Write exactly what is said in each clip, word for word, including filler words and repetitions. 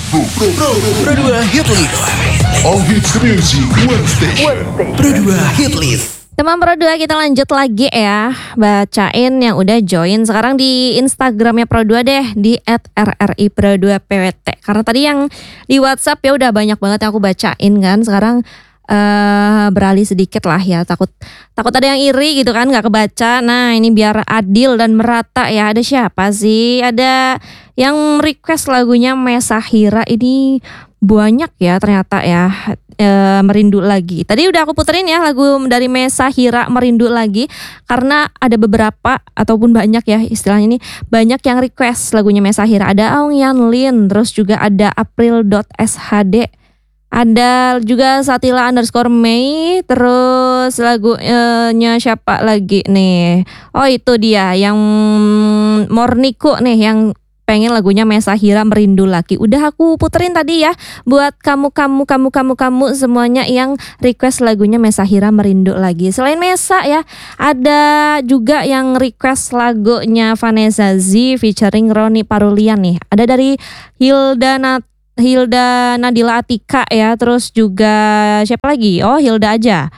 Pro, Pro, Pro, Pro dua Hit List. All hits music, one station. Pro dua Hit List. Teman Pro dua, kita lanjut lagi ya, bacain yang udah join sekarang di Instagramnya Pro dua deh, di et r r i pro dua p w t. Karena tadi yang di WhatsApp ya udah banyak banget yang aku bacain kan. Sekarang uh, beralih sedikit lah ya, takut takut ada yang iri gitu kan, nggak kebaca. Nah ini biar adil dan merata ya. Ada siapa sih? Ada yang request lagunya Mesahira, ini banyak ya ternyata ya. E, merindu lagi. Tadi udah aku puterin ya lagu dari Mesahira, Merindu Lagi, karena ada beberapa ataupun banyak ya istilahnya ini, banyak yang request lagunya Mesahira. Ada Aung Yan Lin, terus juga ada April.shd, ada juga Satila underscore Mei, terus lagunya siapa lagi nih? Oh itu dia yang Morniko nih yang pengen lagunya Mesahira, Merindu Lagi. Udah aku puterin tadi ya buat kamu kamu kamu kamu kamu semuanya yang request lagunya Mesahira, Merindu Lagi. Selain Mesa ya, ada juga yang request lagunya Vanessa Z featuring Roni Parulian nih. Ada dari Hilda Nat Hilda Nadila Atika ya, terus juga siapa lagi? Oh Hilda aja.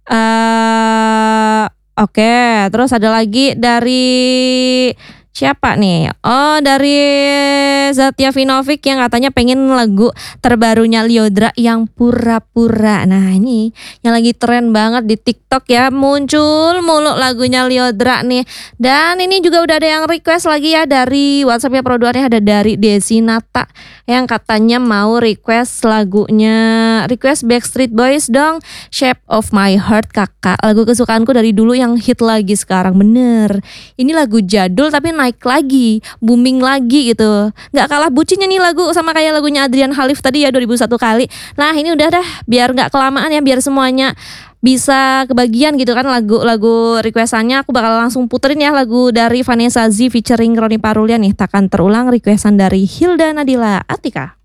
Uh, Oke, okay. Terus ada lagi dari siapa nih? Oh dari Zatya Vinovic yang katanya pengen lagu terbarunya Lyodra yang Pura-Pura. Nah ini yang lagi tren banget di TikTok ya, muncul mulu lagunya Lyodra nih. Dan ini juga udah ada yang request lagi ya dari WhatsAppnya Pro dua nih, ada dari Desinata yang katanya mau request lagunya, request Backstreet Boys dong, Shape of My Heart kakak. Lagu kesukaanku dari dulu yang hit lagi sekarang. Bener, ini lagu jadul tapi naik lagi, booming lagi gitu. Gak kalah bucinnya nih lagu sama kayak lagunya Adrian Khalif tadi ya, dua ribu satu kali. Nah ini udah dah, biar gak kelamaan ya, biar semuanya bisa kebagian gitu kan lagu-lagu requestannya. Aku bakal langsung puterin ya lagu dari Vanessa Z featuring Roni Parulian nih, Takkan Terulang, requestan dari Hilda Nadila Atika.